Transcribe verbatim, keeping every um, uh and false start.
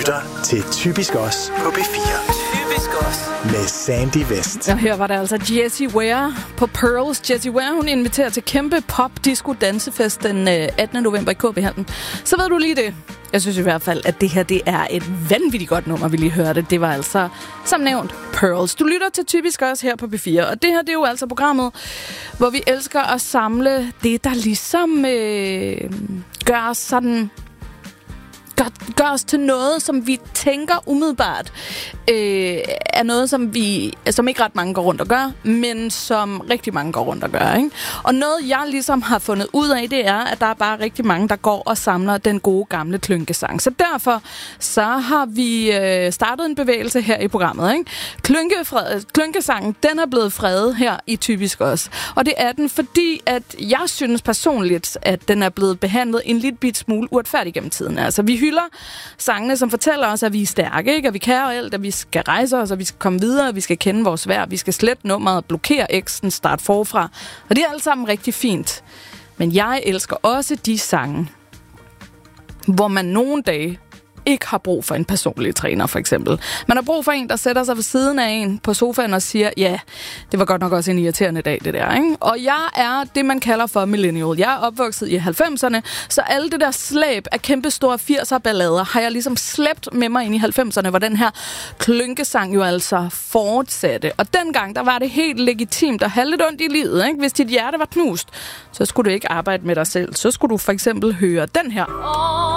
lytter til Typisk Os på B fire. Typisk Os med Sandy West. Og her var der altså Jessie Ware på Pearls. Jessie Ware, hun inviterer til kæmpe pop-disco-dansefest den attende november i K B-hallen. Så ved du lige det. Jeg synes i hvert fald, at det her det er et vanvittigt godt nummer, vi lige hørte. Det var altså, som nævnt, Pearls. Du lytter til Typisk Også her på B fire. Og det her, det er jo altså programmet, hvor vi elsker at samle det, der ligesom øh, gør os sådan... Gør, gør os til noget, som vi tænker umiddelbart øh, er noget, som vi som ikke ret mange går rundt og gør, men som rigtig mange går rundt og gør. Ikke? Og noget, jeg ligesom har fundet ud af, det er, at der er bare rigtig mange, der går og samler den gode gamle klynkesang. Så derfor så har vi øh, startet en bevægelse her i programmet. Ikke? Klynkefred, klynkesangen, den er blevet fredet her i Typisk Også. Og det er den, fordi at jeg synes personligt, at den er blevet behandlet en lille bit smule uretfærdigt gennem tiden. Altså, vi hylder sangene, som fortæller os, at vi er stærke, ikke? At vi kan alt, at vi skal rejse os, at vi skal komme videre, at vi skal kende vores værd, vi skal slette nummeret, blokere eksen, starte forfra. Og det er alt sammen rigtig fint. Men jeg elsker også de sange, hvor man nogle dage ikke har brug for en personlig træner, for eksempel. Man har brug for en, der sætter sig ved siden af en på sofaen og siger, ja, det var godt nok også en irriterende dag, det der, ikke? Og jeg er det, man kalder for millennial. Jeg er opvokset i halvfemserne, så alle det der slæb af kæmpe store firser-ballader har jeg ligesom slæbt med mig ind i halvfemserne, hvor den her klynkesang jo altså fortsatte. Og dengang, der var det helt legitimt at have lidt ondt i livet, ikke? Hvis dit hjerte var knust, så skulle du ikke arbejde med dig selv. Så skulle du for eksempel høre den her.